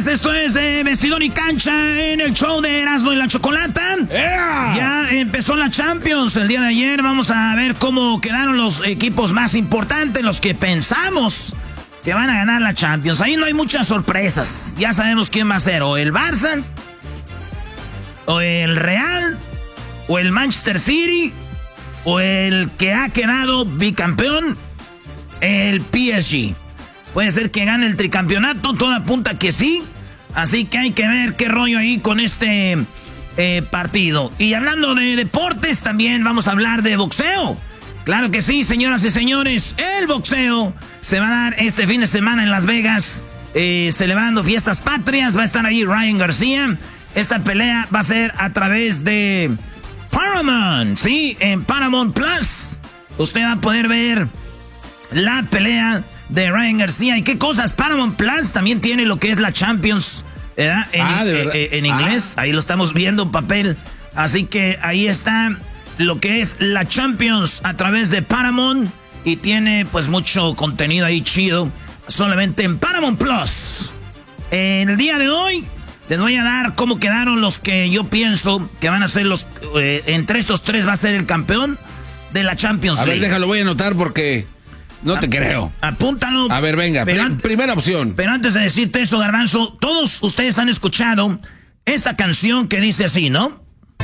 Esto es Vestidor y Cancha en el show de Erasmo y la Chocolata. Ya empezó la Champions el día de ayer. Vamos a ver cómo quedaron los equipos más importantes, los que pensamos que van a ganar la Champions. Ahí no hay muchas sorpresas. Ya sabemos quién va a ser, o el Barça, o el Real, o el Manchester City, o el que ha quedado bicampeón, el PSG. Puede ser que gane el tricampeonato, todo apunta que sí. Así que hay que ver qué rollo ahí con este partido. Y hablando de deportes, también vamos a hablar de boxeo. Claro que sí, señoras y señores. El boxeo se va a dar este fin de semana en Las Vegas, celebrando fiestas patrias. Va a estar ahí Ryan García. Esta pelea va a ser a través de Paramount. Sí, en Paramount Plus. Usted va a poder ver la pelea de Ryan García. ¿Y qué cosas? Paramount Plus también tiene lo que es la Champions, ¿verdad? En inglés. Ahí lo estamos viendo en papel. Así que ahí está lo que es la Champions a través de Paramount. Y tiene pues mucho contenido ahí chido. Solamente en Paramount Plus. En el día de hoy les voy a dar cómo quedaron los que yo pienso que van a ser los... entre estos tres va a ser el campeón de la Champions League. A ver, déjalo, voy a anotar porque... No te creo. Apúntalo. A ver, venga, primera opción. Pero antes de decirte eso, Garbanzo, todos ustedes han escuchado esta canción que dice así, ¿no?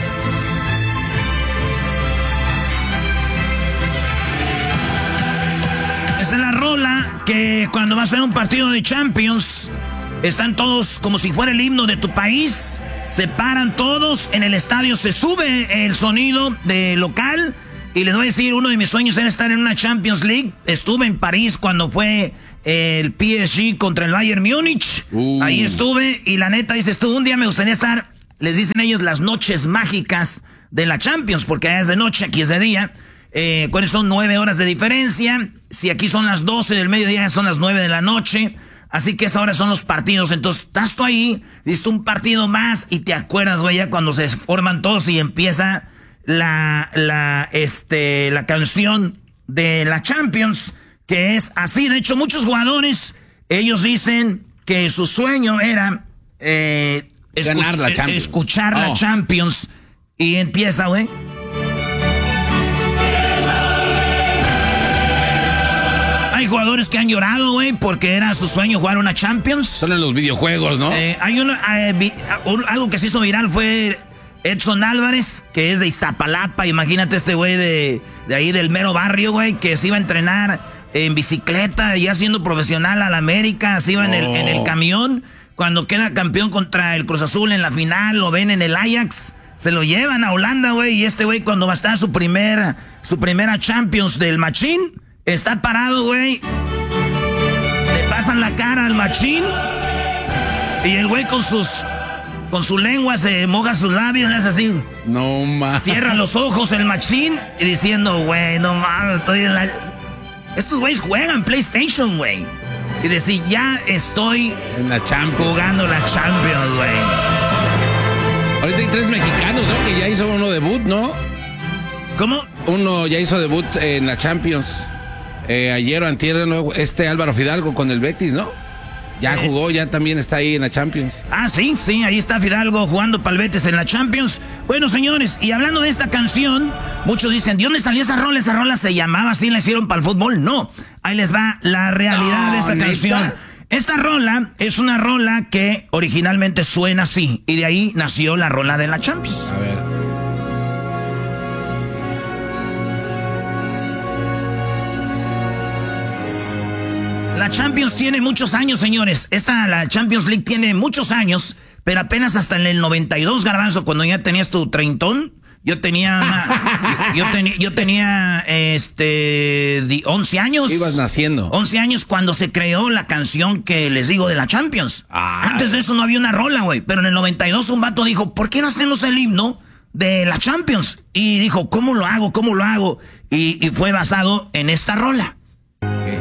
Esa es la rola que cuando va a ser un partido de Champions, están todos como si fuera el himno de tu país, se paran todos, en el estadio se sube el sonido de local. Y les voy a decir, uno de mis sueños era estar en una Champions League. Estuve en París cuando fue el PSG contra el Bayern Múnich. Ahí estuve y la neta, dices tú, un día me gustaría estar, les dicen ellos, las noches mágicas de la Champions, porque allá es de noche, aquí es de día. ¿Cuáles son? 9 horas de diferencia. Si aquí son las 12 del mediodía, son las 9 de la noche. Así que esa hora son los partidos. Entonces, estás tú ahí, diste un partido más y te acuerdas, güey, ya cuando se forman todos y empieza... La canción de la Champions, que es así. De hecho, muchos jugadores, ellos dicen que su sueño era ganar la Champions. Escuchar la Champions. Y empieza, güey. Hay jugadores que han llorado, güey, porque era su sueño jugar una Champions. Son en los videojuegos, ¿no? Hay algo que se hizo viral fue... Edson Álvarez, que es de Iztapalapa, imagínate este güey de ahí del mero barrio, güey, que se iba a entrenar en bicicleta, ya siendo profesional a la América, se iba en el camión, cuando queda campeón contra el Cruz Azul en la final, lo ven en el Ajax, se lo llevan a Holanda, güey, y este güey cuando va a estar su primera Champions del Machín, está parado, güey, le pasan la cara al Machín, y el güey con su lengua se moja sus labios, le hace así. No mames. Cierra los ojos el Machín y diciendo, güey, no mames, estoy en la... Estos güeyes juegan PlayStation, güey. Y decir, ya estoy en la Champions, jugando la Champions, güey. Ahorita hay 3 mexicanos, ¿no? Que ya hizo uno debut, ¿no? ¿Cómo? Uno ya hizo debut en la Champions. Ayer o antier, Álvaro Fidalgo con el Betis, ¿no? Ya jugó, ya también está ahí en la Champions. Ah, sí, ahí está Fidalgo jugando para el Betis en la Champions. Bueno, señores, y hablando de esta canción, muchos dicen, ¿de dónde salió esa rola? ¿Esa rola se llamaba así, la hicieron para el fútbol? No, ahí les va la realidad de esa canción. Esta rola es una rola que originalmente suena así, y de ahí nació la rola de la Champions. A ver. La Champions tiene muchos años, señores. La Champions League tiene muchos años, pero apenas hasta en el 92, Garbanzo, cuando ya tenías tu treintón, yo tenía 11 años. Ibas naciendo. 11 años cuando se creó la canción que les digo de la Champions. Antes de eso no había una rola, güey. Pero en el 92 un vato dijo, ¿por qué no hacemos el himno de la Champions? Y dijo, ¿cómo lo hago? Y fue basado en esta rola.